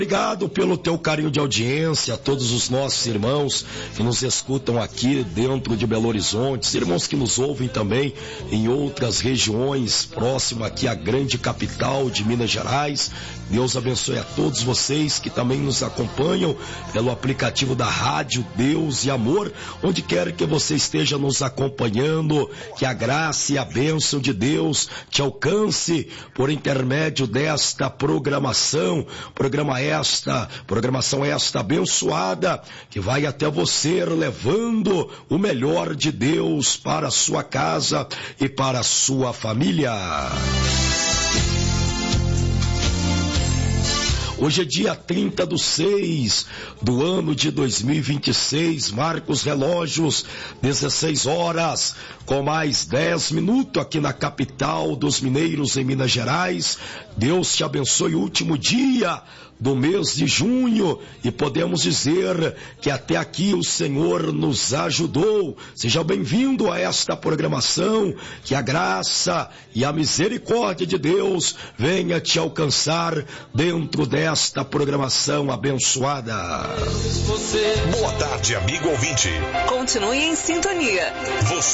Obrigado pelo teu carinho de audiência, a todos os nossos irmãos que nos escutam aqui dentro de Belo Horizonte, irmãos que nos ouvem também em outras regiões próximas aqui à grande capital de Minas Gerais. Deus abençoe a todos vocês que também nos acompanham pelo aplicativo da Rádio Deus e Amor, onde quer que você esteja nos acompanhando, que a graça e a bênção de Deus te alcance por intermédio desta programação esta abençoada, que vai até você levando o melhor de Deus para a sua casa e para a sua família. Hoje é dia 30/6 do ano de 2026, marca os relógios, 16 horas, com mais 10 minutos aqui na capital dos mineiros em Minas Gerais. Deus te abençoe, o último dia do mês de junho, e podemos dizer que até aqui o Senhor nos ajudou. Seja bem-vindo a esta programação, que a graça e a misericórdia de Deus venha te alcançar dentro desta programação abençoada. Boa tarde, amigo ouvinte. Continue em sintonia.